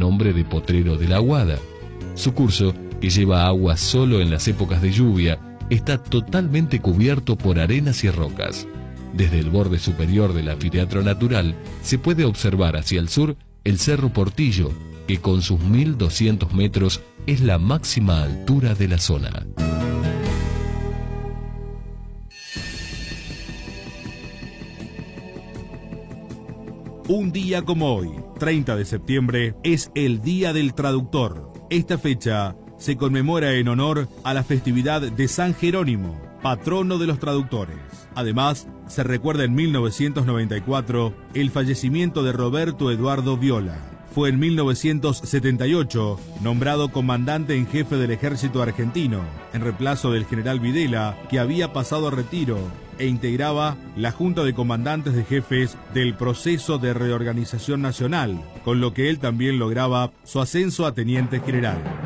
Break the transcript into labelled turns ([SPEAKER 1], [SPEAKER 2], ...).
[SPEAKER 1] nombre de Potrero de la Aguada. Su curso, que lleva agua solo en las épocas de lluvia, está totalmente cubierto por arenas y rocas. Desde el borde superior del anfiteatro natural se puede observar hacia el sur el Cerro Portillo, que con sus 1200 metros es la máxima altura de la zona.
[SPEAKER 2] Un día como hoy, 30 de septiembre, es el Día del Traductor. Esta fecha se conmemora en honor a la festividad de San Jerónimo, patrono de los traductores. Además, se recuerda en 1994 el fallecimiento de Roberto Eduardo Viola. Fue en 1978 nombrado comandante en jefe del ejército argentino, en reemplazo del general Videla, que había pasado a retiro, e integraba la Junta de Comandantes de Jefes del Proceso de Reorganización Nacional, con lo que él también lograba su ascenso a teniente general.